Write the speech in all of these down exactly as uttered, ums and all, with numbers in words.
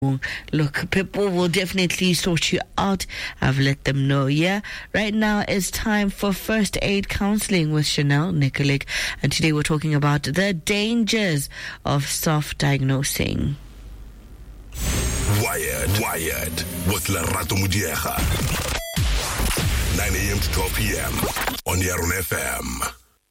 Look, people will definitely sort you out. I've let them know, yeah? Right now it's time for First Aid Counseling with Chanel Nikolic. And today we're talking about the dangers of self-diagnosing. Wired, Wired with Lerato Mudiega. nine a.m. to twelve p.m. on Yaron F M.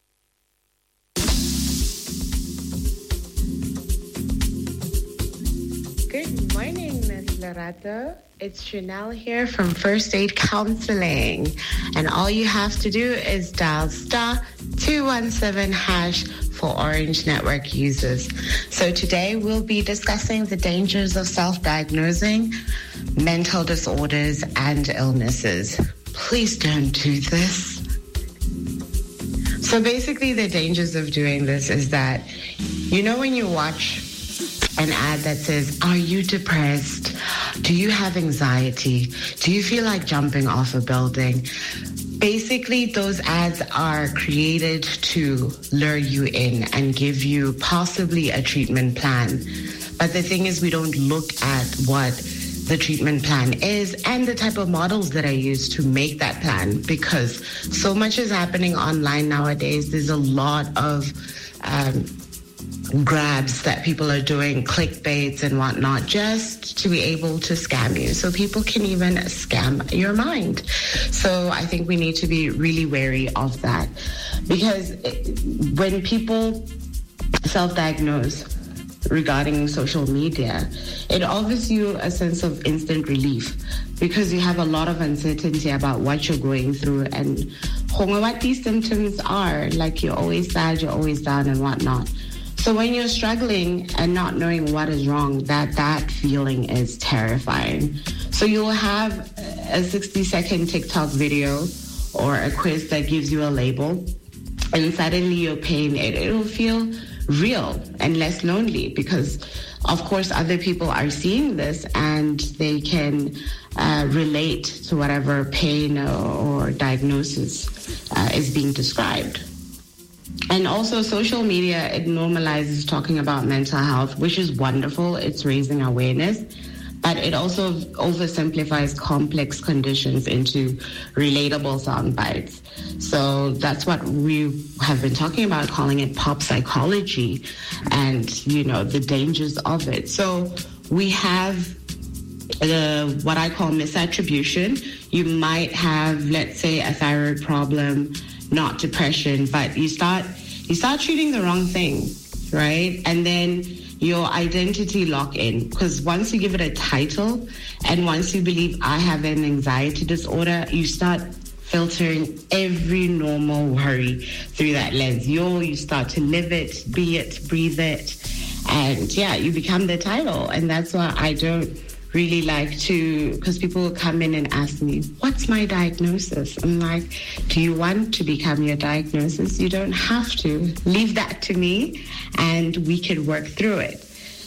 Good morning, Miss Lerato. It's Chanel here from First Aid Counseling. And all you have to do is dial star two one seven hash for Orange Network users. So today we'll be discussing the dangers of self-diagnosing, mental disorders, and illnesses. Please don't do this. So basically the dangers of doing this is that, you know, when you watch an ad that says, are you depressed? Do you have anxiety? Do you feel like jumping off a building? Basically, those ads are created to lure you in and give you possibly a treatment plan. But the thing is, we don't look at what the treatment plan is and the type of models that are used to make that plan, because so much is happening online nowadays. There's a lot of um, grabs that people are doing, clickbaits and whatnot, just to be able to scam you. So people can even scam your mind. So I think we need to be really wary of that, because when people self-diagnose regarding social media, it offers you a sense of instant relief, because you have a lot of uncertainty about what you're going through and what these symptoms are. Like, you're always sad, you're always down and whatnot. So when you're struggling and not knowing what is wrong, that that feeling is terrifying. So you'll have a sixty second TikTok video or a quiz that gives you a label, and suddenly your pain, it, it'll feel real and less lonely, because of course other people are seeing this and they can uh, relate to whatever pain or, or diagnosis uh, is being described. And also social media, it normalizes talking about mental health, which is wonderful. It's raising awareness, but it also oversimplifies complex conditions into relatable sound bites. So that's what we have been talking about, calling it pop psychology and, you know, the dangers of it. So we have the, what I call misattribution. You might have, let's say, a thyroid problem, not depression, but you start you start treating the wrong thing, right? And then your identity lock in, because once you give it a title and once you believe I have an anxiety disorder, you start filtering every normal worry through that lens. You you start to live it, be it, breathe it, and yeah, you become the title. And that's why I don't really like to, because people will come in and ask me, what's my diagnosis? I'm like, do you want to become your diagnosis? You don't have to. Leave that to me and we can work through it.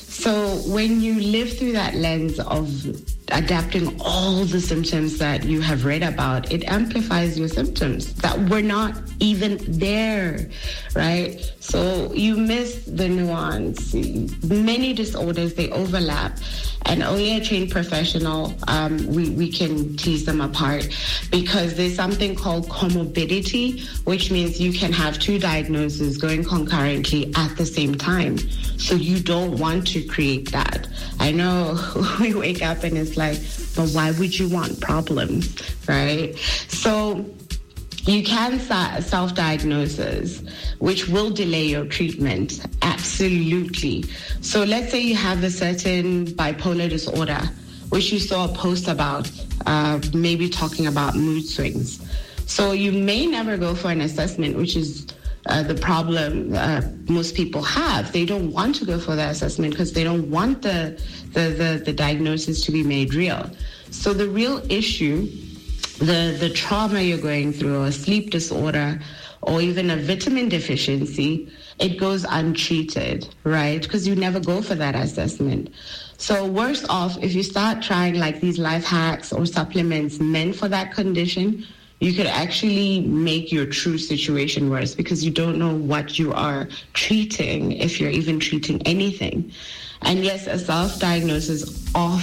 So when you live through that lens of adapting all the symptoms that you have read about, it amplifies your symptoms that were not even there, right? So you miss the nuance. Many disorders, they overlap. And only a trained professional, um, we, we can tease them apart, because there's something called comorbidity, which means you can have two diagnoses going concurrently at the same time. So you don't want to create that. I know we wake up and it's like, but why would you want problems, right? So you can self-diagnose, which will delay your treatment, absolutely. So let's say you have a certain bipolar disorder, which you saw a post about, uh, maybe talking about mood swings. So you may never go for an assessment, which is uh, the problem uh, most people have. They don't want to go for the assessment because they don't want the, the, the, the diagnosis to be made real. So the real issue, the, the trauma you're going through, or a sleep disorder, or even a vitamin deficiency, it goes untreated, right? Because you never go for that assessment. So worse off, if you start trying like these life hacks or supplements meant for that condition, you could actually make your true situation worse, because you don't know what you are treating, if you're even treating anything. And yes, a self-diagnosis of